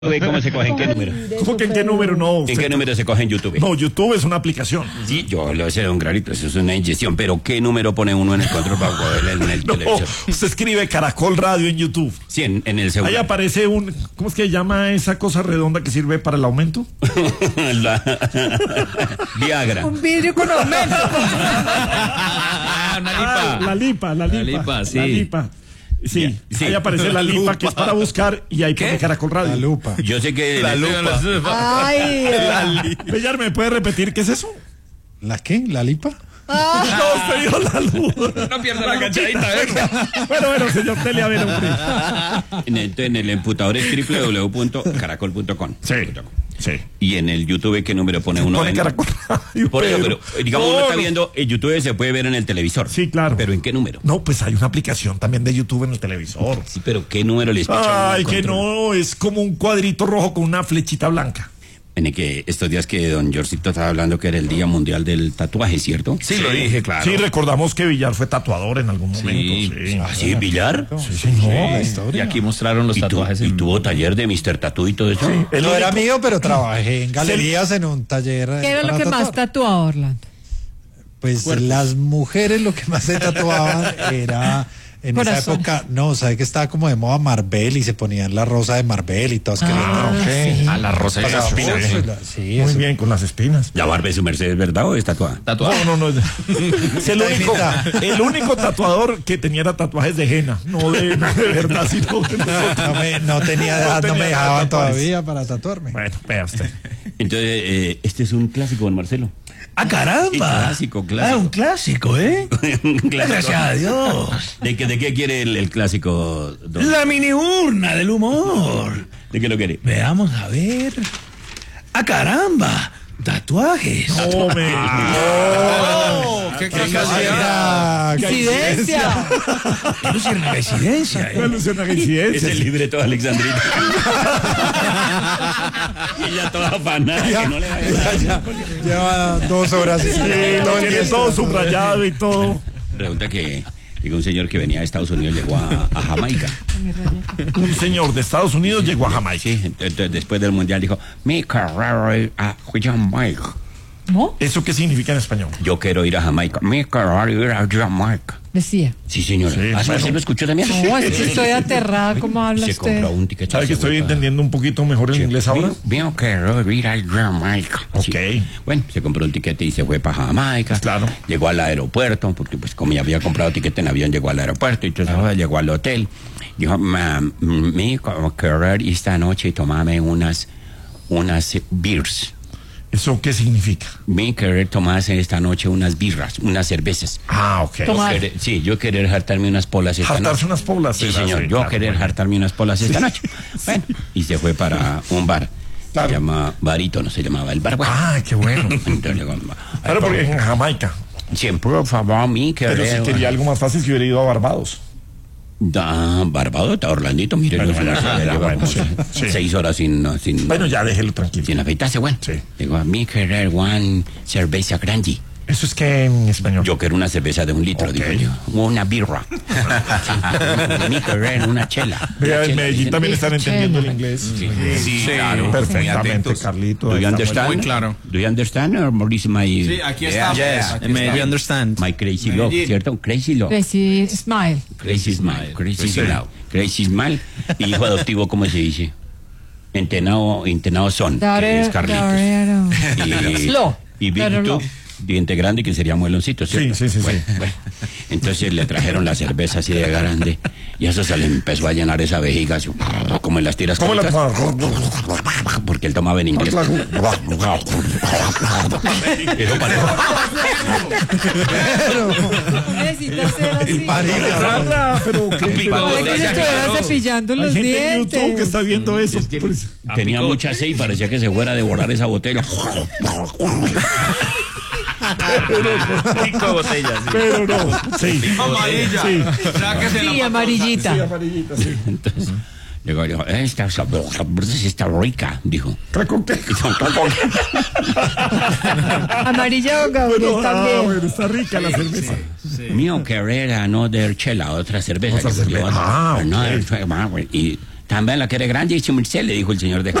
¿Cómo se coge? ¿En qué número? ¿Cómo que en qué número? No. ¿En qué número se coge en YouTube? No, YouTube es una aplicación. Sí, yo lo sé, don Granito, eso es una inyección, pero ¿qué número pone uno en el control para cogerle en el televisor? Usted escribe Caracol Radio en YouTube. Sí, en el celular. Ahí aparece ¿cómo es que se llama esa cosa redonda que sirve para el aumento? Viagra. Un vidrio con aumento. Una lipa. La lipa, sí. La lipa. Sí, Sí. Ahí aparece la lipa que es para buscar y ahí pone Caracol Radio. La lupa. Yo sé que... La lupa. Ay. Bellar, ¿me puede repetir qué es eso? ¿La qué? ¿La lipa? No, usted dijo la luz. No pierda la cachadita, Bueno, señor Tele, a ver, hombre. En el emputador es www.caracol.com. Sí. Y en el YouTube, ¿qué número pone uno? Pone Caracol Radio. Por eso, pero digamos, uno está viendo, el YouTube se puede ver en el televisor. Sí, claro. ¿Pero en qué número? No, pues hay una aplicación también de YouTube en el televisor. Sí, pero ¿qué número les picha? Ay, que no, es como un cuadrito rojo con una flechita blanca. En el que estos días que don Jorcito estaba hablando que era el Día Mundial del Tatuaje, ¿cierto? Sí, lo dije, claro. Sí, recordamos que Villar fue tatuador en algún momento. Sí. ¿Ah, sí, Villar? Sí, señor. La historia. Y aquí mostraron los tatuajes. ¿Y tuvo taller de Mr. Tattoo y todo eso? Sí. Él no era mío, pero trabajé en galerías en un taller. ¿Qué era lo para que más tatuar. tatuaba, Orlando? Pues las mujeres lo que más se tatuaban era en esa Corazones. época, no, sabe que estaba como de moda Marvel y se ponían la rosa de Marvel y todas sí. A la rosa y las pasaba espinas. fotos y sí, Muy eso. bien, con las espinas. ¿La barba de su merced es verdad o es tatuada? Tatuaje. No. Es el único tatuador que tenía tatuajes de henna, no de verdad, sino de No tenía edad, no me dejaban tatuajes. todavía para tatuarme. Bueno, vea usted. Entonces, este es un clásico, don Marcelo. ¡Ah, caramba! Clásico. Ah, un clásico, ¿eh? Un clásico. Gracias a Dios. ¿De qué quiere el clásico, don? La mini urna del humor. ¿De qué lo quiere? Veamos a ver. ¡Ah, caramba! Tatuajes. Hombre. ¿Qué Ah, Coincidencia. Eso sí era una residencia, No ¿eh? alusiona que Es incidencia. el libreto de Alexandrita. Y ella toda afanada, que no le va a ayudar. Lleva 2 horas. Sí, lo tiene todo subrayado y todo. Resulta que llegó un señor que venía de Estados Unidos, llegó a Jamaica. Un señor de Estados Unidos llegó a Jamaica. Sí, entonces después del mundial dijo, mi carrera es a Jamaica. ¿No? ¿Eso qué significa en español? Yo quiero ir a Jamaica. Mi carrera es a Jamaica. Decía. Sí, señora. Sí, ¿Ah, bueno. ¿usted lo escuchó también? No, es que estoy aterrada. ¿Cómo habla Se usted? compró un ticket. ¿Sabe que estoy entendiendo un poquito mejor el inglés ahora? Yo quiero ir a Jamaica. Ok. Sí. Bueno, se compró un tiquete y se fue para Jamaica. Claro. Llegó al aeropuerto, porque pues como ya había comprado tiquete en avión, llegó al aeropuerto y entonces llegó al hotel. Dijo, mi querer esta noche tomarme unas beers. ¿Eso qué significa? Mi querer tomarse esta noche unas birras, unas cervezas. Ah, ok. Toma. Yo querer hartarme unas polas esta Hartarse noche. unas poblas. Sí, señor, yo querer hartarme unas polas esta noche. Bueno, y se fue para un bar. Claro. Se llama Barítono, se llamaba el bar. Bueno, Ah, qué bueno. entonces llegó, Claro, porque en Jamaica. siempre, por favor, mi querer. Pero si quería algo más fácil, que hubiera ido a Barbados. Barbados, está Orlandito, mire. Bueno, no, bueno, lleva bueno, como sí, sí. 6 horas sin Bueno, ya déjelo tranquilo. sin afeitarse, bueno. Sí. Digo, mi querer one cerveza grande. ¿Eso es que en español? Yo quiero una cerveza de 1 litro, Ok. digo yo. Una birra. Sí. Mi querer, una chela. Vea, Una en chela, Medellín dicen. también están entendiendo el Chela. inglés. Sí, claro. Muy Perfectamente, atentos. Carlito. Do you Está muy understand? Muy claro. Do you understand or is my... Sí, aquí estamos. Aquí Me estamos. understand. My crazy love, Medellín. ¿cierto? Crazy love. Crazy Smile. Crazy smile. Crazy Sí. love. Crazy smile. Y hijo adoptivo, ¿cómo se dice? Entenado son, que es Carlitos. Y, Slow. y Pero Víctor, no. diente grande, que sería mueloncito, ¿cierto? Sí. Bueno. Entonces le trajeron la cerveza así de grande y eso se le empezó a llenar esa vejiga, así, como en las tiras ¿Cómo la cómicas, porque él tomaba en inglés. Eso parece. Necesita ser así. Carla, pero ¿qué? Parece que se estuviera cepillando Hay los gente en YouTube que dientes. está viendo eso. Es que Pues, tenía mucha sed y parecía que se fuera a devorar esa botella. Cinco botellas. pero no. Sí. Amarilla. Sí. Sáquese la Sí, amarillita. Sí, amarillita, sí. Entonces, llegó y dijo, esta está rica, dijo. Recocté. Amarilla o Gabriel también. bueno, está rica la cerveza. Mío querer another chela, otra cerveza. Otra que cerveza. llevaba. Ah, ok. Another chela, y También la quiere grande y su merced, le dijo el señor de